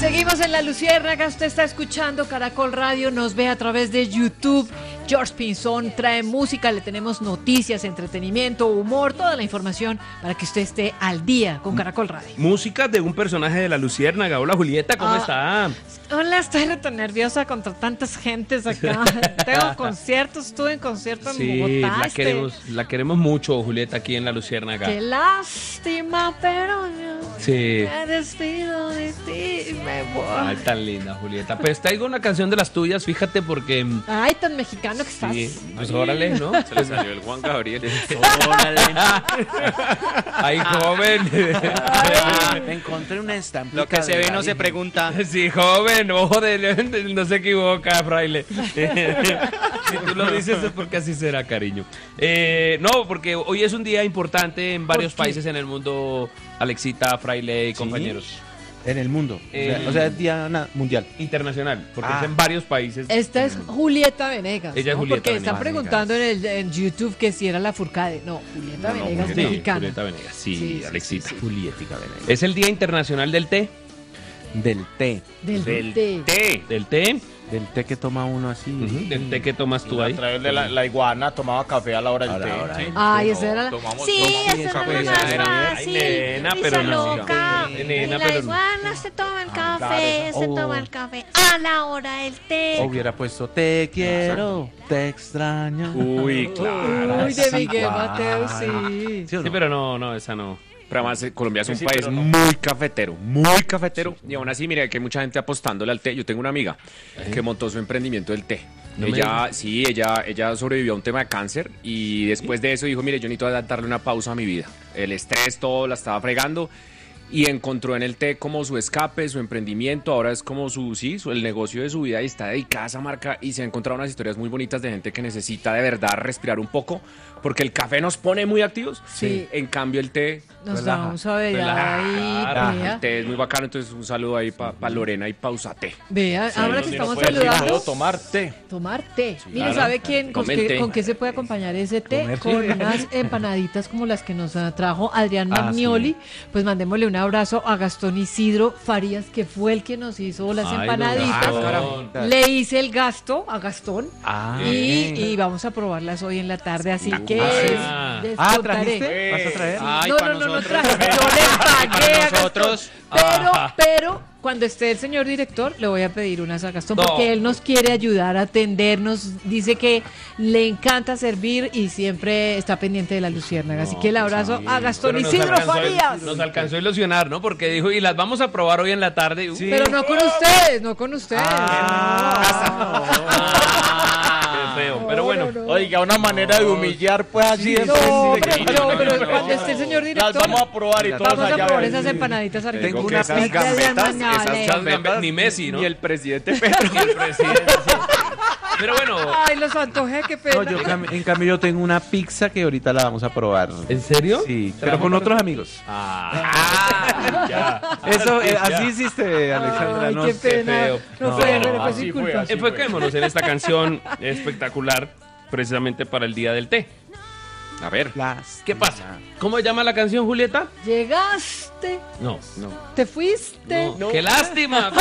Seguimos en La Luciérnaga, usted está escuchando Caracol Radio, nos ve a través de YouTube. George Pinzón trae música, le tenemos noticias, entretenimiento, humor, toda la información para que usted esté al día con Caracol Radio. Música de un personaje de La Luciérnaga. Hola Julieta, ¿cómo está? Hola, estoy tan nerviosa contra tantas gentes acá. Tengo conciertos, estuve en concierto en Bogotá. La queremos mucho, Julieta, aquí en La Luciérnaga. Qué lástima, pero yo Sí. me despido de ti y me voy. Ay, tan linda, Julieta. Pues traigo una canción de las tuyas, fíjate, porque... Ay, tan mexicano que estás. Sí, pues órale, ¿no? Se le salió el Juan Gabriel. Órale. Ay, joven. Me encontré una estampita. Lo que se ve no se David. pregunta. Sí, joven, ojo no se equivoca, fraile. Si tú lo dices es porque así será, cariño. No, porque hoy es un día importante en varios países en el mundo, Alexita, fraile y compañeros. En el mundo. O sea, es día mundial. Internacional, porque Ah. es en varios países. Esta es Julieta Venegas. Ella es ¿no? Julieta Porque Venegas. están preguntando en YouTube que si era la Furcade. No, Julieta Venegas Sí, mexicana. Julieta Venegas, sí, Alexita. sí. Julietica Venegas. Es el Día Internacional del Té. Del té. Del Del té. té. Del té. Del té que toma uno así. Del té que tomas tú ahí. A través de la iguana tomaba café a la hora del té. Ahora, Sí. Ay, esa era la... Tomamos Sí, dos esa cafés, era la más era- fácil. Ay, nena, Risa pero no. loca. Nena, Y la pero no. iguana se toma el café, claro, se oh. toma el café a la hora del té. Hubiera puesto te quiero, te extraño. Uy, claro. Uy, de Sí, Miguel claro. Mateo, sí. ¿Sí o no? Sí, pero no, esa no. Pero además Colombia es un Sí, país pero no. muy cafetero, muy cafetero. Y aún así, mira, que hay mucha gente apostándole al té. Yo tengo una amiga que montó su emprendimiento del té. No me ella sobrevivió a un tema de cáncer y después de eso dijo, mire, yo necesito darle una pausa a mi vida. El estrés, todo, la estaba fregando. Y encontró en el té como su escape, su emprendimiento, ahora es como el negocio de su vida y está dedicada a esa marca y se ha encontrado unas historias muy bonitas de gente que necesita de verdad respirar un poco, porque el café nos pone muy activos, Sí. En cambio el té, Nos Relaja, vamos a ver ahí, claro, vea. el té es muy bacano, entonces un saludo ahí para Lorena y Pausate. Vea, ahora que Donde estamos uno puede decir, saludando, puedo tomar té. tomar té. Mire, claro. ¿sabe quién con Tomen té. qué se puede acompañar ese té? Comer, Con sí. unas empanaditas como las que nos trajo Adrián Ah, Magnoli. Pues mandémosle un abrazo a Gastón Isidro Farías, que fue el que nos hizo las Ay, empanaditas. don Gastón. Le hice el gasto a Gastón Ah, y vamos a probarlas hoy en la tarde, así que Ah. les Ah, contaré. ¿trajiste? ¿Vas a traer? Ay, No, para no, no nosotros. traje, yo le pagué a nosotros. Gastón. Pero cuando esté el señor director, le voy a pedir unas a Gastón, No. porque él nos quiere ayudar a atendernos. Dice que le encanta servir y siempre está pendiente de la luciérnaga. Así que el abrazo a Gastón Pero Isidro Farías. nos alcanzó a ilusionar, ¿no? Porque dijo, y las vamos a probar hoy en la tarde. Pero no con ustedes, no con ustedes. Qué feo, pero bueno. No, no. Oiga, una manera de humillar, pues así de No, fácil. pero cuando esté el señor Las director, vamos a probar y todos vamos a allá probar ven. esas empanaditas argentinas. Tengo una esas pizza de gambetas, Magnoli. esas gambetas, Ni Messi, ¿no? Ni el presidente Petro. Y el presidente, sí. Pero bueno, Ay, los antojé, qué pena. No, yo en cambio yo tengo una pizza que ahorita la vamos a probar. ¿en serio? Sí, pero con otros amigos. Eso, así hiciste, Alexandra. Ay, no qué sé. pena. feo. No fue, No, pero fue así sin fue, culpa. así. Enfoquémonos en esta canción espectacular, precisamente para el Día del Té. A ver. ¿Qué pasa? ¿Cómo se llama la canción, Julieta? Llegaste, No. te fuiste. No. ¡Qué lástima!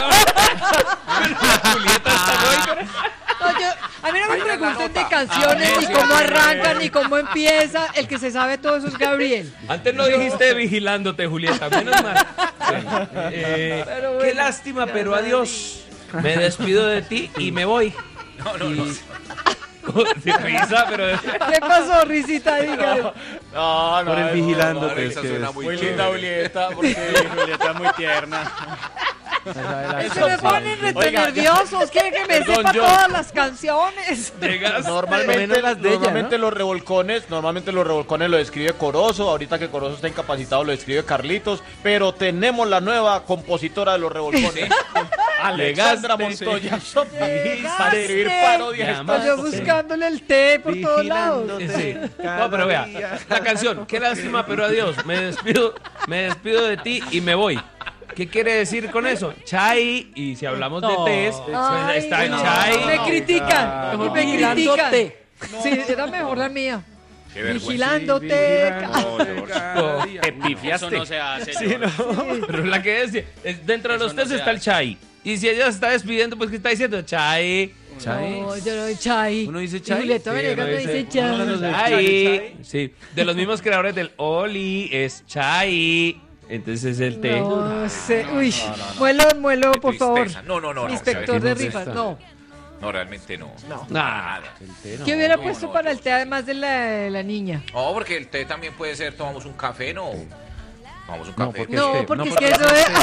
Julieta está loca. No, a mí no me pregunten de canciones, ni cómo arrancan, ni cómo empieza. El que se sabe todo eso es Gabriel. Antes no dijiste vigilándote, Julieta, menos mal. Pero bueno. Qué lástima, pero adiós. Me despido de ti y me voy. No. Sin risa, pero... ¿Qué pasó, risita? Dígalo. No, Por el no, vigilándote. Esa es que suena es- Muy linda Julieta, porque Julieta es muy tierna. Se me ponen rete Oiga, nerviosos. Quieren que me Perdón, sepa yo- todas las canciones. Llegas. Normalmente, menos las de ella, normalmente los revolcones lo escribe Corozo, ahorita que Corozo está incapacitado lo escribe Carlitos, pero tenemos la nueva compositora de los revolcones, Alexandra Llegaste, Montoya, Llegaste. para escribir parodias. Llama. Yo buscándole el té por todos lados. Sí. No, pero vea, la canción, qué lástima, pero adiós. Me despido de ti y me voy. ¿Qué quiere decir con eso? Chai, y si hablamos de tés, Ay, está en no. chai. Me critican, Mejor me vigilando critican. té. Sí, era mejor la mía. Qué vergüenza. Vigilándote. Te pifiaste. Eso no se hace. Sí, no. Pero la que decía, dentro de los Eso no test se está el hace. chai. Y si ella se está despidiendo, pues ¿qué está diciendo? Chai. No, yo no doy chai. ¿Uno dice Y chai? Julieta Sí, Venegas uno no dice dice- uno chai. dice- Chai. Sí, de los mismos creadores del Oli es chai. Entonces el té. No sé. Uy, muelo, Qué por favor. tristeza. No, no, no. Inspector de ¿sabes qué? rifas. No. No, realmente no. Nada. ¿Qué hubiera no, puesto no, para yo- el té además de la niña? No, porque el té también puede ser, tomamos un café, ¿no? Tomamos un No, café. porque No, es que- porque no, es que porque eso es.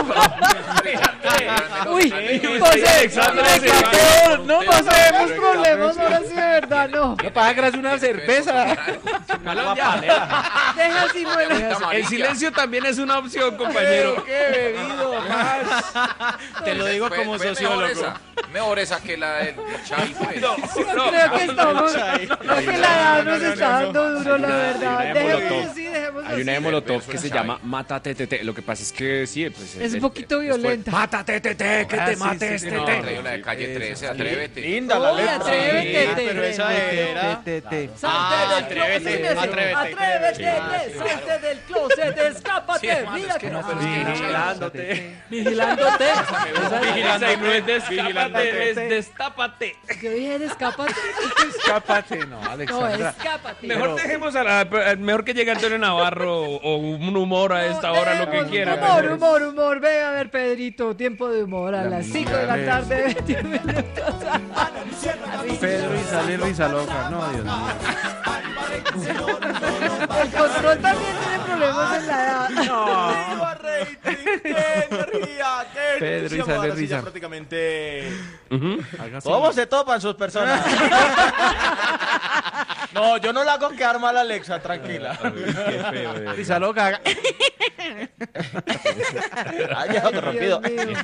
Uy, José, Alexandra, no poseemos problemas, ahora sí de verdad, no. No pasa gracias una cerveza. Deja así, muelo. El silencio también es una opción, compañero. ¡Qué bebido más! Te lo digo Fue- como fue sociólogo. Mejor esa que la del chai, pues. Yo creo que estamos. Creo que la edad nos está dando duro, la verdad. Hay una de Dejemos Molotov. así, dejemos Hay una de así. Molotov Verso que se chai. llama Mátate Tete. Lo que pasa es que sí, pues. Es un poquito violenta. Mátate Tete, que te mate este No, Tete. traigo la de calle 13, atrévete. Linda la Uy, letra. atrévete. Pero esa era... Salte del atrévete, closet, atrévete. atrévete, salte del closet, escápate. Sí, hermano, Mira es que que no, pero es que Vigilándote. vigilándote. Vigilándote, no es destápate, es destápate. Yo dije, escápate. Escápate, no, No, Alexandra. escápate. Mejor dejemos mejor que llegue Antonio Navarro o un humor a esta hora, lo que Dejemos quiera. Humor. Ve a ver, Pedrito, tiempo de humor a las 5 de la tarde, 21 minutos. Pedro y sale risa loca. No, Dios mío. El control también tiene problemas en la edad. ¡Viva rating! ¡Qué energía! ¡Qué Pedro ilusión! Isabel Ahora sí ya Risa. prácticamente... Hágase. ¿Cómo se topan sus personas? No, yo no la hago quedar mal a Alexa, tranquila. Risa loca. Ay, ya te rompido. Dios mío.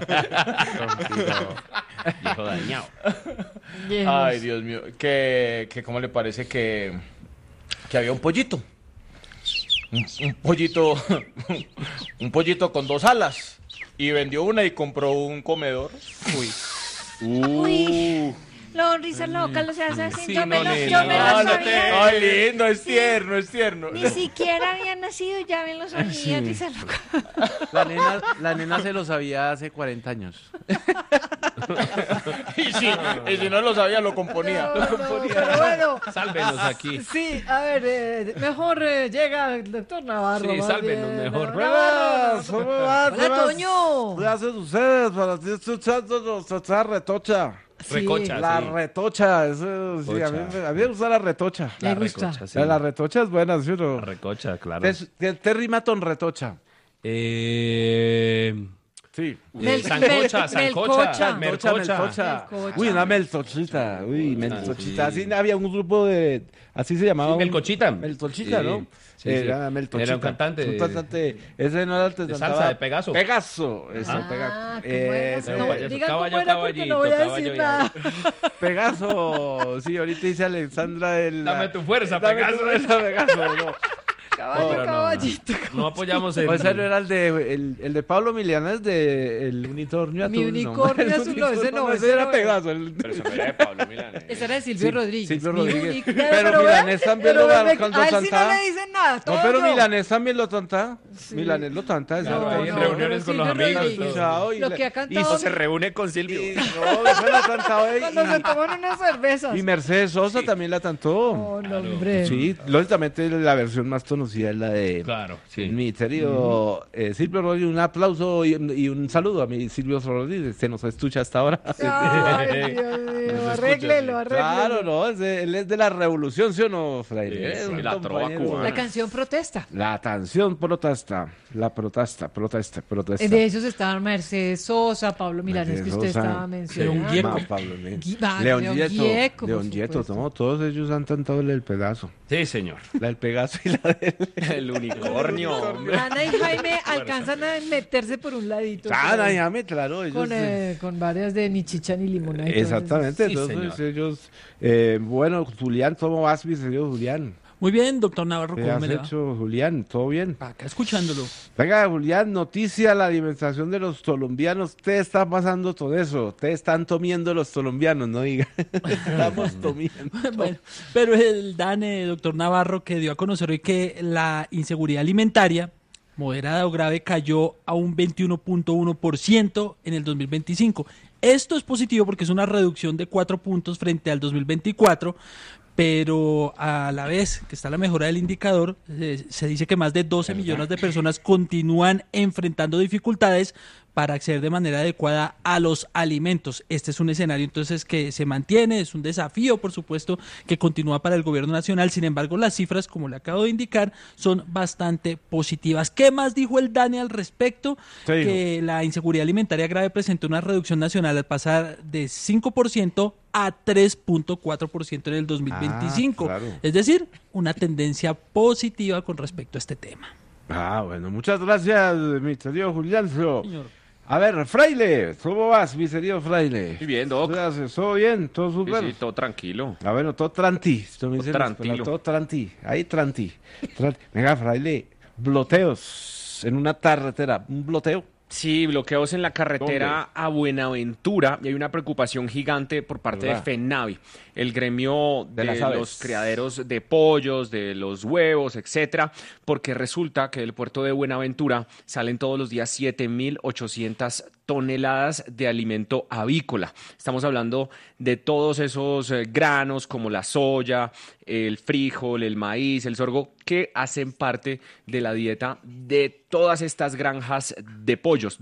Viejo dañado. Ay, Dios mío. Que ¿cómo le parece que había un pollito? Un pollito, un pollito con 2 alas. Y vendió una y compró un comedor. Uy, lo risa loca, lo se hace así. Sí, yo me no, lo, nena, yo me no, lo no sabía. Ay, lindo, es tierno, es tierno. Ni siquiera había nacido, ya me lo sabía, risa loca. La nena se lo sabía hace 40 años. Y si no lo sabía, lo componía. Pero bueno, Sálvenos aquí. sí, a ver, mejor llega el doctor Navarro. Sí, más sálvenos bien. mejor. Buenas, ¿Cómo vas? Hola, Toño. ¿Qué hacen ustedes para ti escuchando esa retocha? Sí, Recocha. La sí. retocha, eso, sí, a mí me gusta la retocha. Me gusta. recocha, sí. La retocha es buena, ¿sí o no? La recocha, claro. Te rima con retocha. Sí. Sancocha, sancocha, melcocha. mercocha. Melcocha. Uy, una meltochita. Uy, meltochita. Así había un grupo de. Así se llamaba. Sí, melcochita. Meltochita, Sí, ¿no? sí, sí. Era meltochita. Era un cantante Un cantante. Ese no era el que de cantaba- salsa, de Pegaso. Pegaso. Eso, Ah, Pegaso. ¿cómo era? Ese, No, payaso, digan caballo, cómo era porque no voy a caballito, decir caballo, nada. Pegaso. Sí, ahorita dice Alexandra el. Dame tu fuerza, Dame Pegaso. tu fuerza, Pegaso. No. Caballo, pero no, caballito. No apoyamos el... O ese no era el de Pablo Milanes de el unicornio azul. Mi unicornio azul, no, ese no, ese era no. Pegaso. Pero eso no era de Pablo Milán. Ese era de Silvio Rodríguez. Silvio Mi Rodríguez. único- Pero ve, Milanés también lo pero ve, alcanzó a a él sí no cantar. le dicen nada. No, pero Toño. Milanés también lo canta. Milanés lo canta. eso Claro, es ahí en bueno. reuniones con los Silvio amigos, Rodríguez. todo. Lo que ha cantado Se reúne con Silvio. No, eso lo ha cantado cuando se toman unas cervezas. y Mercedes Sosa también la cantó. Oh, no, hombre. Sí, lógicamente la versión más conocida es la de Claro, sí. mi querido Silvio Rodríguez. Un aplauso y un saludo a mi Silvio Rodríguez. Se nos escucha hasta ahora. Ay, Dios mío, arréglelo. Claro, no, él es de la revolución, ¿sí o no, Fraile? Sí, Es sí, un la trova compañero. cubana. La canción protesta. La canción protesta, la protesta. De esos estaban Mercedes Sosa, Pablo Milanes, que usted Mercedes Sosa. estaba mencionando. León Gieco. Ma, Pablo, ne- León León Gieco, por Gieco, supuesto. no, todos ellos han cantado el Pegaso. Sí, señor. La del Pegaso y la del... El unicornio, hombre. Ana y Jaime alcanzan a meterse por un ladito. Claro, Jaime, claro. Ellos, Con varias de ni chicha ni limona. y todo eso. exactamente, Sí, entonces señor. ellos... bueno, Julián, ¿cómo vas, mi señor Julián? Muy bien, doctor Navarro, ¿Qué ¿cómo has me le va? hecho, Julián? ¿Todo bien? Acá escuchándolo. Venga, Julián, noticia, la alimentación de los colombianos. Te está pasando todo eso. Te están tomiendo los colombianos, no diga. Estamos tomiendo. Bueno, pero el DANE, doctor Navarro, que dio a conocer hoy que la inseguridad alimentaria moderada o grave cayó a un 21.1% en el 2025. Esto es positivo porque es una reducción de 4 puntos frente al 2024, pero a la vez que está la mejora del indicador, se dice que más de 12 millones de personas continúan enfrentando dificultades para acceder de manera adecuada a los alimentos. Este es un escenario entonces que se mantiene, es un desafío, por supuesto, que continúa para el gobierno nacional. Sin embargo, las cifras, como le acabo de indicar, son bastante positivas. ¿Qué más dijo el DANE al respecto? Que la inseguridad alimentaria grave presentó una reducción nacional al pasar de 5% a 3.4% en el 2025. Claro. Es decir, una tendencia positiva con respecto a este tema. Bueno, muchas gracias, mi querido Julián. Señor. A ver, Fraile, ¿cómo vas, mi querido Fraile? Muy bien, Doc. ¿Qué haces? ¿Todo bien? ¿Todo Sí, súper? sí, todo tranquilo. Bueno, todo tranti. Tranquilo. Todo tranti. Ahí tranti. Venga, Fraile, bloteos en una carretera. ¿Un bloteo? Sí, bloqueos en la carretera a Buenaventura y hay una preocupación gigante por parte de ¿Verdad? FENAVI, el gremio De de las aves. los criaderos de pollos, de los huevos, etcétera, porque resulta que del puerto de Buenaventura salen todos los días 7.800 toneladas de alimento avícola. Estamos hablando de todos esos granos como la soya, el frijol, el maíz, el sorgo, que hacen parte de la dieta de todas estas granjas de pollos,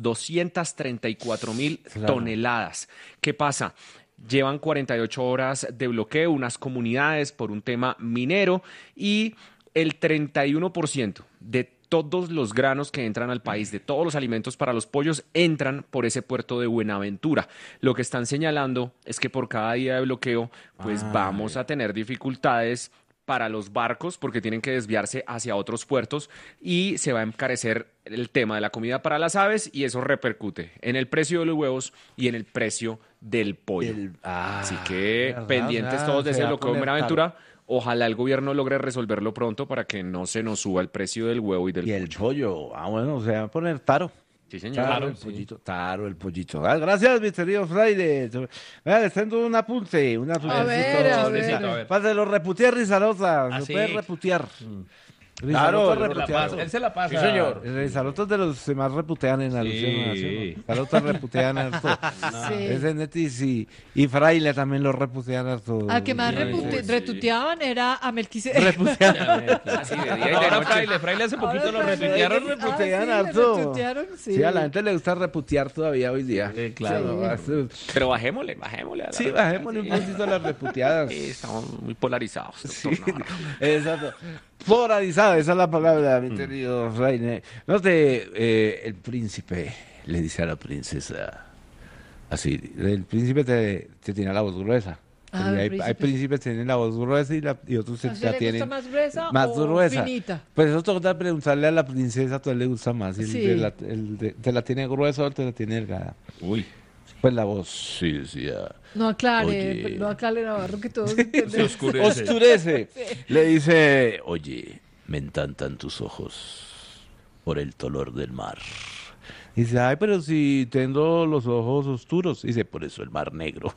234.000 toneladas. ¿Qué pasa? Llevan 48 horas de bloqueo unas comunidades por un tema minero y el 31% de todos los granos que entran al país, de todos los alimentos para los pollos, entran por ese puerto de Buenaventura. Lo que están señalando es que por cada día de bloqueo, pues vamos a tener dificultades para los barcos porque tienen que desviarse hacia otros puertos y se va a encarecer el tema de la comida para las aves y eso repercute en el precio de los huevos y en el precio del pollo. Así que verdad, pendientes o sea, todos de se ese va a bloqueo de poner Buenaventura. Ojalá el gobierno logre resolverlo pronto para que no se nos suba el precio del huevo y del Y el pollo. Bueno, se va a poner taro. Sí, señor. Claro, el pollito, taro, el pollito. Gracias, mi querido Fraile. Vea, les tengo un apunte. A ver. Páselo, reputear Rizarosa. ¿Ah, Se sí? puede reputear. Claro, Él se la pasa. Sí, señor. Rizarotas de los que más reputean en alusión a Sí. Rizarotas reputean harto. Sí. Ese Netis y Fraile también lo reputean harto. Al que más Sí. retuteaban era a Melquisedec. Reputean. Así de día y de Ahora noche. Fraile hace poquito lo Ahora retuitearon. reputean sí, harto. retuitearon, sí. Sí, a la gente le gusta reputear todavía hoy día. Claro. Pero bajémosle. a la Sí, verdad. bajémosle un poquito las reputeadas. Sí, estamos muy polarizados, Sí, doctor Navarro. exacto. Polarizada, esa es la palabra, mi querido Reine. No sé, el príncipe le dice a la princesa, así, el príncipe te tiene la voz gruesa. Ah, Porque el hay príncipe. príncipes que tienen la voz gruesa y otros ¿A la usted le gusta tienen más gruesa más o gruesa. finita? Pues eso toca preguntarle a la princesa, ¿a tú le gusta más? Si Sí. ¿Te la tiene gruesa o te la tiene delgada? Uy. Pues la voz, sí, decía. No aclare, Oye. no aclare, Navarro, que todos Se entendemos. oscurece. Oscurece. Le dice, oye, me encantan tus ojos por el color del mar. Dice, ay, pero si tengo los ojos oscuros. Dice, por eso el mar negro.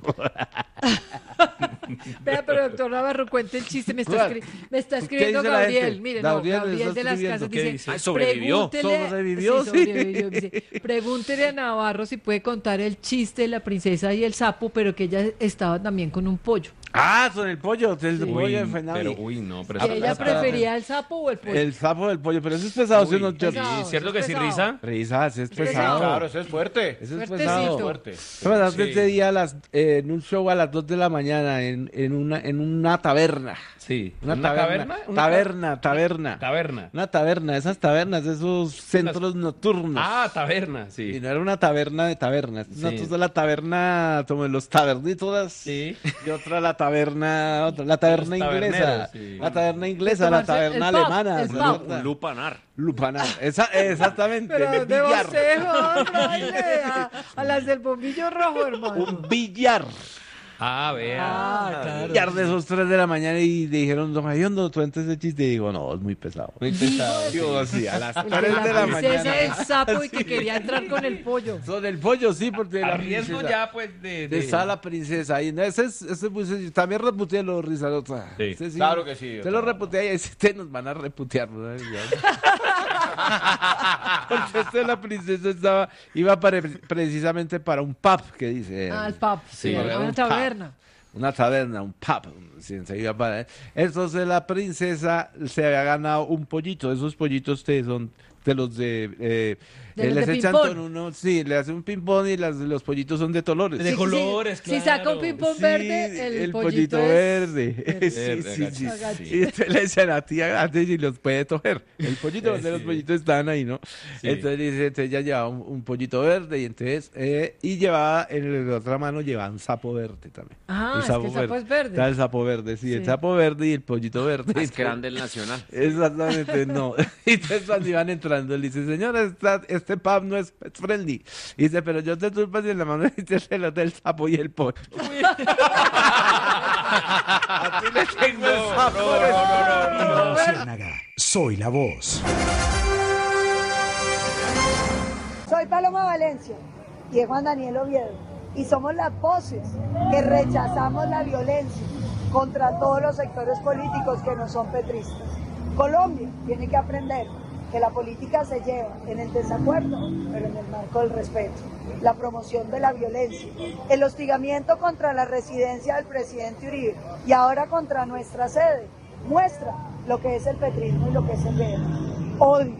Vea, pero doctor Navarro, cuente el chiste. Me está, ¿Cuál? me está escribiendo ¿Qué dice la Gabriel. gente? Mire, Gabriel no, le Gabriel está de las escribiendo. casas ¿Qué dice, dice? Ay, sobrevivió. Sobrevivió, sí, sí. sobrevivió. Dice, pregúntele a Navarro si puede contar el chiste de la princesa y el sapo, pero que ella estaba también con un pollo. Ah, con el pollo, el Sí. pollo de Uy, Fenavi. pero, uy, no, pero ¿Que eso- ella prefería el sapo o el pollo? El sapo del pollo, pero eso es pesado, ¿sí o no, Uy, George? pesado. sí, ¿cierto que sí, pesado. Risa? Risas, es Pesado. pesado. Claro, eso es fuerte. Eso es Fuertecito. pesado. Fuerte. Yo me acuerdo ese día en un show a las 2 de la mañana en una taberna. Sí. Una caverna? Taberna. Taberna. Una taberna, esas tabernas, esos centros nocturnos. Ah, taberna, Y sí. no era una taberna de tabernas. Sí. Una cosa la taberna como de los tabernitos. Sí. Y otra la taberna inglesa. taberneros, sí. La taberna inglesa, la Tomarse taberna el pub, alemana. el ¿sí? pub. Un lupanar. Lupanar. Exactamente. Pero el ¿dónde billar. usted, Jorge? A las del bombillo rojo, hermano. Un billar. Vea. claro. Y de esos 3 de la mañana y dijeron, don Jayondo, tú ese chiste. Y digo, no, es muy pesado. Muy pesado. Digo, sí, a las El 3 de de la la princesa mañana. del sapo y que quería entrar con el pollo. Son el pollo, sí, porque la Arriesgo princesa- ya, pues, de... Está la princesa ahí. No, ese es muy sencillo. También reputeé a los rizarotos. Sí. Ese Claro que sí, Se lo reputeé y ustedes nos van a reputear. ¿No? Porque la princesa iba precisamente para un pub, que dice. El pub, sí, para una un taberna. pub. Una taberna, un pub. Sí, se iba para... Entonces la princesa se había ganado un pollito. Esos pollitos son de los de... De los les de echan ping-pong. con uno, sí, le hacen un ping-pong y los pollitos son de colores. De colores, Si saca un ping-pong Sí, verde, el pollito es verde. verde. Sí. Agacho. Y entonces le dicen a tía antes y los puede coger. El pollito, donde los pollitos están ahí, ¿no? Sí. Entonces dice, entonces ella llevaba un pollito verde y entonces, y llevaba, en la otra mano llevaba un sapo verde también. Ah, es que el sapo es verde. Está el sapo verde, sí, el Sí. sapo verde y el pollito verde. Es que eran del Nacional. Exactamente, no. Y entonces cuando iban entrando, le dice, señora, este pub no es pet friendly. Y dice, pero yo te tulpas y en la mano dice el del sapo y el pollo. A ti le tengo el sapo. Iván Ciénaga, soy la voz. Soy Paloma Valencia y es Juan Daniel Oviedo y somos las voces que rechazamos la violencia contra todos los sectores políticos que no son petristas. Colombia tiene que aprender que la política se lleva en el desacuerdo, pero en el marco del respeto, la promoción de la violencia, el hostigamiento contra la residencia del presidente Uribe y ahora contra nuestra sede, muestra lo que es el petrismo y lo que es el gobierno. Odio,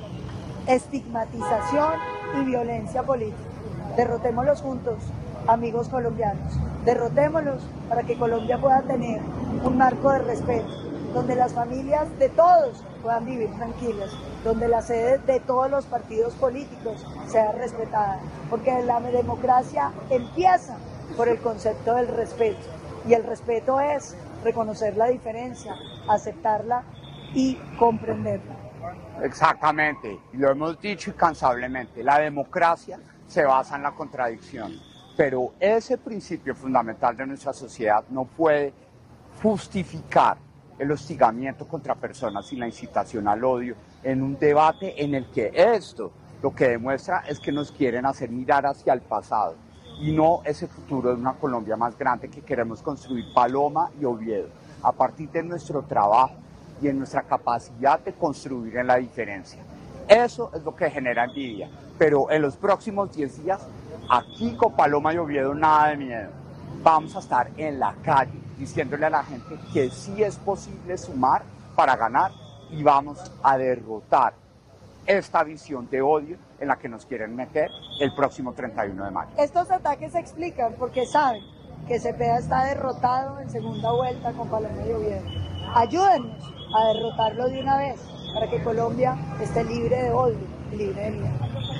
estigmatización y violencia política. Derrotémoslos juntos, amigos colombianos. Derrotémoslos para que Colombia pueda tener un marco de respeto, donde las familias de todos puedan vivir tranquilas, donde la sede de todos los partidos políticos sea respetada, porque la democracia empieza por el concepto del respeto, y el respeto es reconocer la diferencia, aceptarla y comprenderla. Exactamente, y lo hemos dicho incansablemente, la democracia se basa en la contradicción, pero ese principio fundamental de nuestra sociedad no puede justificar el hostigamiento contra personas y la incitación al odio en un debate en el que esto lo que demuestra es que nos quieren hacer mirar hacia el pasado y no ese futuro de una Colombia más grande que queremos construir Paloma y Oviedo a partir de nuestro trabajo y en nuestra capacidad de construir en la diferencia. Eso es lo que genera envidia, pero en los próximos 10 días, aquí con Paloma y Oviedo, nada de miedo. Vamos a estar en la calle diciéndole a la gente que sí es posible sumar para ganar y vamos a derrotar esta visión de odio en la que nos quieren meter el próximo 31 de mayo. Estos ataques se explican porque saben que Cepeda está derrotado en segunda vuelta con Paloma y Oviedo. Ayúdennos a derrotarlo de una vez para que Colombia esté libre de odio y libre de miedo.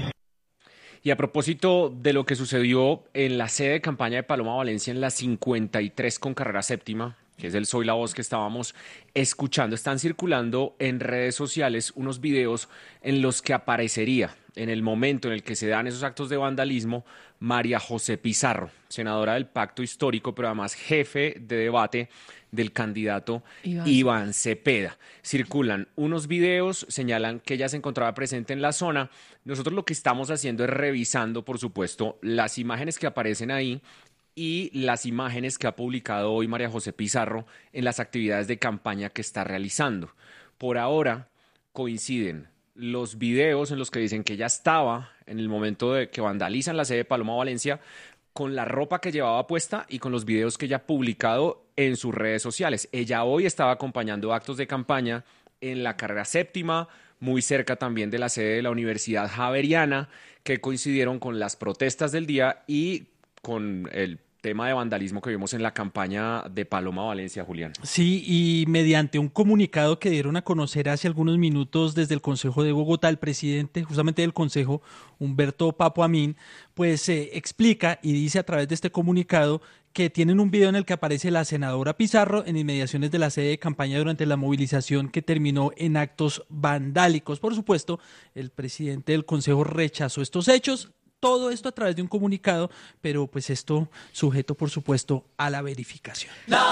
Y a propósito de lo que sucedió en la sede de campaña de Paloma Valencia en la 53 con carrera séptima, que es el Soy la Voz que estábamos escuchando, están circulando en redes sociales unos videos en los que aparecería en el momento en el que se dan esos actos de vandalismo María José Pizarro, senadora del Pacto Histórico, pero además jefe de debate del candidato Iván Cepeda. Circulan unos videos, señalan que ella se encontraba presente en la zona. Nosotros lo que estamos haciendo es revisando, por supuesto, las imágenes que aparecen ahí y las imágenes que ha publicado hoy María José Pizarro en las actividades de campaña que está realizando. Por ahora coinciden los videos en los que dicen que ella estaba en el momento de que vandalizan la sede de Paloma Valencia con la ropa que llevaba puesta y con los videos que ella ha publicado en sus redes sociales. Ella hoy estaba acompañando actos de campaña en la carrera séptima, muy cerca también de la sede de la Universidad Javeriana, que coincidieron con las protestas del día y con el tema de vandalismo que vimos en la campaña de Paloma Valencia, Julián. Sí, y mediante un comunicado que dieron a conocer hace algunos minutos desde el Consejo de Bogotá, el presidente justamente del Consejo, Humberto Papo Amin, pues explica y dice a través de este comunicado que tienen un video en el que aparece la senadora Pizarro en inmediaciones de la sede de campaña durante la movilización que terminó en actos vandálicos. Por supuesto, el presidente del Consejo rechazó estos hechos. todo esto a través de un comunicado, pero pues esto sujeto, por supuesto, a la verificación.